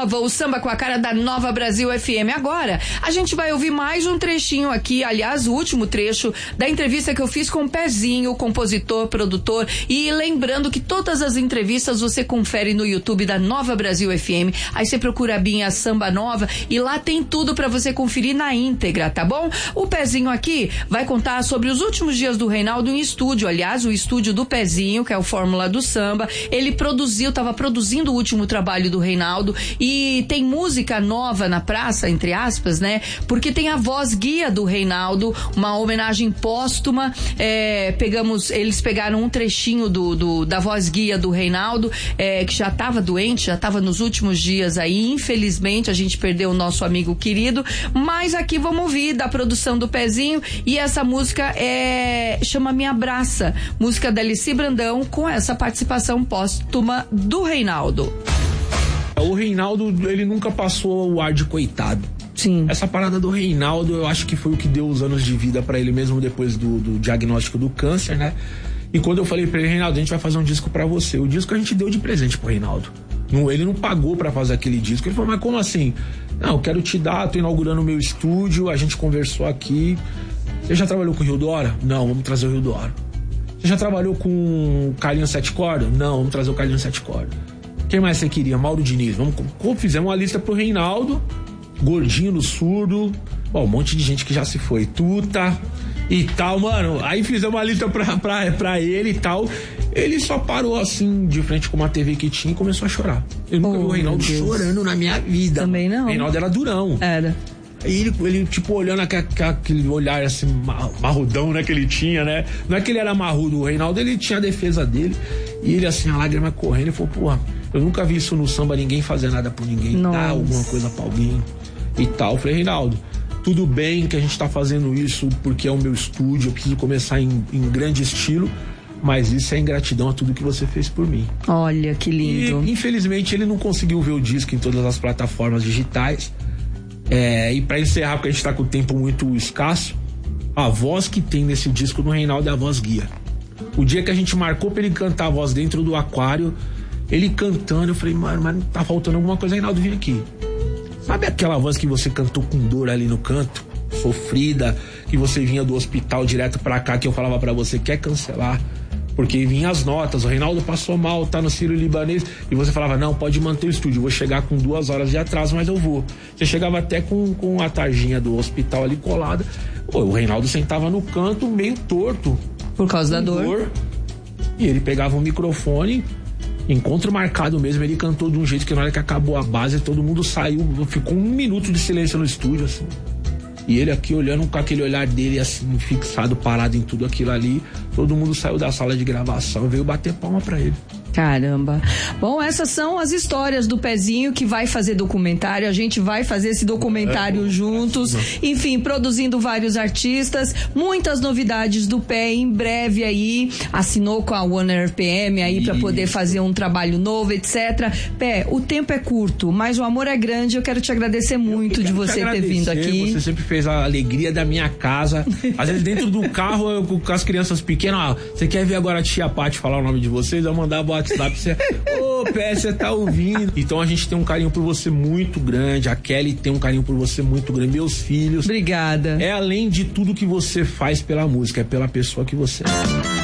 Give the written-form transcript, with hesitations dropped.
Nova, o samba com a cara da Nova Brasil FM. Agora, a gente vai ouvir mais um trechinho aqui, aliás, o último trecho da entrevista que eu fiz com o Pezinho, compositor, produtor, e lembrando que todas as entrevistas você confere no YouTube da Nova Brasil FM. Aí você procura a Binha Samba Nova e lá tem tudo pra você conferir na íntegra, tá bom? O Pezinho aqui vai contar sobre os últimos dias do Reinaldo em estúdio, aliás, o estúdio do Pezinho, que é o Fórmula do Samba. Ele estava produzindo o último trabalho do Reinaldo e tem música nova na praça, entre aspas, né? Porque tem a voz guia do Reinaldo, uma homenagem póstuma. Eles pegaram um trechinho da voz guia do Reinaldo, que já estava doente, já estava nos últimos dias aí. Infelizmente, a gente perdeu o nosso amigo querido, mas aqui vamos ouvir da produção do Pezinho, e essa música chama Me Abraça, música da Alicy Brandão, com essa participação póstuma do Reinaldo. O Reinaldo, ele nunca passou o ar de coitado. Sim. Essa parada do Reinaldo, eu acho que foi o que deu os anos de vida pra ele mesmo depois do diagnóstico do câncer, né? E quando eu falei pra ele, Reinaldo, a gente vai fazer um disco pra você. O disco a gente deu de presente pro Reinaldo. Ele não pagou pra fazer aquele disco. Ele falou, mas como assim? Não, eu quero te dar, tô inaugurando o meu estúdio, a gente conversou aqui. Você já trabalhou com o Rio Dora? Não, vamos trazer o Rio Dora. Você já trabalhou com o Carlinhos Sete Cordas? Não, vamos trazer o Carlinhos Sete Cordas. Quem mais você queria? Mauro Diniz. Fizemos uma lista pro Reinaldo, Gordinho no Surdo, um monte de gente que já se foi, Tuta e tal, mano. Aí fizemos uma lista pra ele e tal. Ele só parou assim, de frente com uma TV que tinha, e começou a chorar. Eu nunca vi o Reinaldo chorando na minha vida. Também não. O Reinaldo era durão. Era. Aí ele tipo, olhando aquele olhar assim, marrudão, né, que ele tinha, né? Não é que ele era marrudo, o Reinaldo, ele tinha a defesa dele. E ele assim, a lágrima correndo, ele falou, porra, eu nunca vi isso no samba, ninguém fazer nada por ninguém, dar alguma coisa pra alguém e tal. Eu falei, Reinaldo, tudo bem que a gente tá fazendo isso porque é o meu estúdio, eu preciso começar em grande estilo, mas isso é ingratidão a tudo que você fez por mim. Olha, que lindo. E, infelizmente, ele não conseguiu ver o disco em todas as plataformas digitais. E pra encerrar, porque a gente tá com o tempo muito escasso, a voz que tem nesse disco do Reinaldo é a voz guia. O dia que a gente marcou pra ele cantar a voz dentro do aquário, ele cantando, eu falei, mano, mas tá faltando alguma coisa, Reinaldo, vem aqui. Sabe aquela voz que você cantou com dor ali no canto? Sofrida, que você vinha do hospital direto pra cá, que eu falava pra você, quer cancelar? Porque vinha as notas, o Reinaldo passou mal, tá no Sírio-Libanês, e você falava, não, pode manter o estúdio, eu vou chegar com 2 horas de atraso, mas eu vou. Você chegava até com a tarjinha do hospital ali colada. O Reinaldo sentava no canto, meio torto. Por causa da dor. E ele pegava um microfone, encontro marcado mesmo, ele cantou de um jeito que na hora que acabou a base, todo mundo saiu, ficou 1 minuto de silêncio no estúdio, assim. E ele aqui olhando com aquele olhar dele assim, fixado, parado em tudo aquilo ali. Todo mundo saiu da sala de gravação, veio bater palma pra ele. Caramba. Bom, essas são as histórias do Pezinho, que vai fazer documentário. A gente vai fazer esse documentário juntos. Enfim, produzindo vários artistas. Muitas novidades do Pé em breve aí. Assinou com a Warner RPM aí pra poder fazer um trabalho novo, etc. Pé, o tempo é curto, mas o amor é grande. Eu quero te agradecer muito de você ter vindo aqui. Você sempre fez a alegria da minha casa. Às vezes dentro do carro, com as crianças pequenas, você quer ver agora a tia Paty falar o nome de vocês? Eu mandava o WhatsApp, você, Pé, você tá ouvindo? Então a gente tem um carinho por você muito grande, a Kelly tem um carinho por você muito grande, meus filhos. Obrigada. É além de tudo que você faz pela música, é pela pessoa que você é.